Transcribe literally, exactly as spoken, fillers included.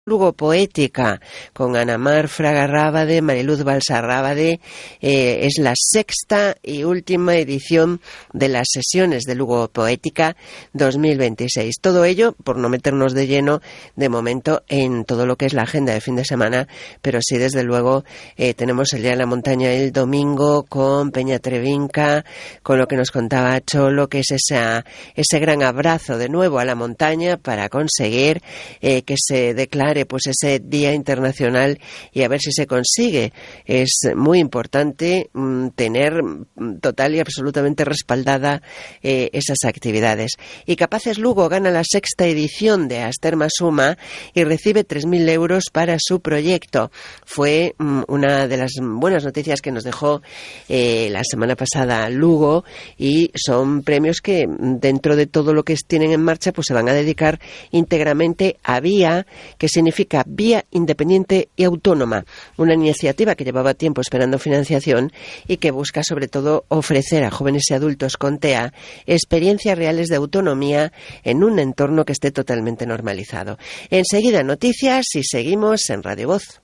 Lugo Poética con Ana Mar Fraga Rábade, Mariluz Balsa Rábade. Eh, es la sexta y última edición de las sesiones de Lugo Poética dos mil veintiséis. Todo ello, por no meternos de lleno de momento en todo lo que es la agenda de fin de semana, pero sí, desde luego, eh, tenemos el Día de la Montaña el domingo con Peña Trevinca, con lo que nos contaba Cholo, que es esa, ese gran abrazo de nuevo a la montaña para conseguir eh, que se declare pues ese Día Internacional, y a ver si se consigue. Es muy importante mmm, tener total y absolutamente respaldada eh, esas actividades. Y Capaces Lugo gana la sexta edición de Asterma Suma y recibe tres mil euros para su proyecto. Fue mmm, una de las buenas noticias que nos dejó eh, la semana pasada Lugo, y son premios que dentro de todo lo que tienen en marcha pues se van a dedicar íntegramente a VIA, que significa Vía Independiente y Autónoma, una iniciativa que llevaba tiempo esperando financiación y que busca sobre todo ofrecer a jóvenes y adultos con T E A experiencias reales de autonomía en un entorno que esté totalmente normalizado. Enseguida noticias y seguimos en Radio Voz.